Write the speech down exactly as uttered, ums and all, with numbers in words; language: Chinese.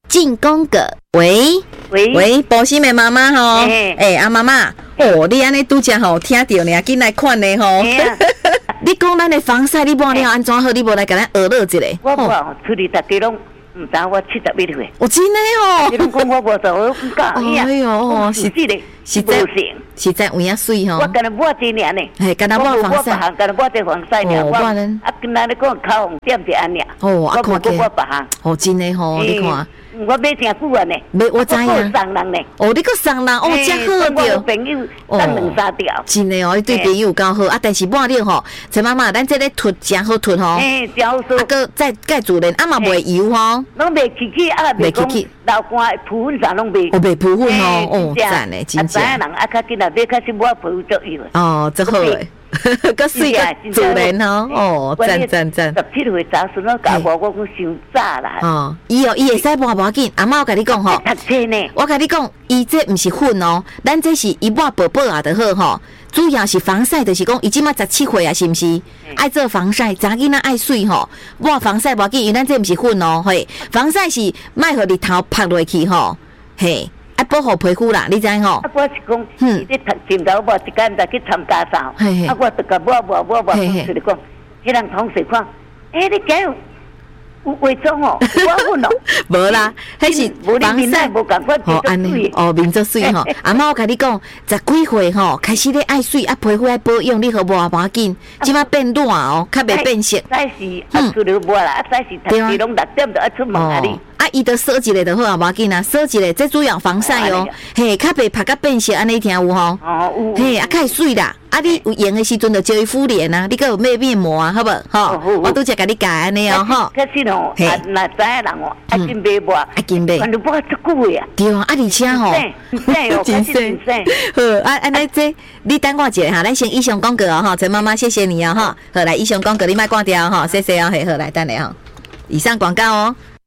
进宫格。喂喂喂，宝心的妈妈吼，哎、欸，阿妈妈，哦，你安尼拄则吼听到呢，紧来看呢吼。你讲咱的防晒，你抹了安怎好？你无来甲咱学乐一下。 我无出去大家拢唔知我七十一岁。 我真的哦。 你拢讲我无做，我唔敢。 哎呦， 是这个， 实在实在有影水吼。 我干那抹一年呢。 嘿，干那抹防晒。 我别行，干那抹这防晒呢。 哦，我呢。 啊，跟咱咧讲口红点是安尼。 哦，啊，看起。我别行。 哦，真的吼，你看。 我买真久啊呢， 买我知影。 送人呢， 哦，你个送人，哦，真好着。 我朋友送两三条。 真的哦，你对朋友够好啊，但是抹了吼，陈妈妈，咱这个涂真好涂吼。 哎，真好说。啊个再盖主人，啊嘛袂油吼。 拢袂起起，啊袂起起。老干扑粉啥拢袂。 哦，袂扑粉哦，哦，赞嘞，真正。 啊，知影人啊，较紧啊，要开始抹浮足油。 哦，真好诶。个水个自然哦，哦，赞赞赞！ 十七岁查孙，我教我我讲伤早啦。 哦，伊哦，伊会使抹无要紧。阿妈我甲你讲吼， 读册呢。 我甲你讲，伊这毋是粉哦，咱这是伊抹薄薄啊就好吼。主要是防晒，就是讲伊即马十七岁啊，是毋是？爱做防晒，查囡仔爱水吼，抹防晒无要紧，因为咱这毋是粉哦，嘿，防晒是莫互日头晒落去吼，嘿。啊，保护皮肤啦，你知吼？ 啊，我是讲，嗯，你读枕头无一间就去参加啥？啊，我就甲抹抹抹抹，就是讲，迄人同事看，诶，你假有有伪装哦，我混哦， 无啦，迄是防晒， 哦，安尼，哦，面做水吼。阿妈，我甲你讲，十几岁吼，开始咧爱水，啊，皮肤爱保养，你好无无要紧，即马变暖哦，较袂变色。 早时啊，出了无啦，啊，早时读书拢六点就爱出门啊，你。 啊，伊得设一个就好啊，无要紧啊，设一个，这主要防晒哦，嘿，较袂拍甲变色，安尼听有吼？ 哦，有。 嘿，啊，较会水啦。啊，你有闲的时阵就招伊敷脸啊，你搁有买面膜啊，好无？吼，我拄则甲你教安尼哦，吼。 可是哦，啊，若知影人哦，啊，紧买抹， 啊，紧买。 反正抹足久呀。 对啊，啊，而且吼， 真真真。 好，啊，安尼这，你等我一下哈，咱先以上广告哦，哈，陈妈妈谢谢你哦，哈，好来以上广告你莫挂掉哈，谢谢哦，嘿，好来等下哈，以上广告哦。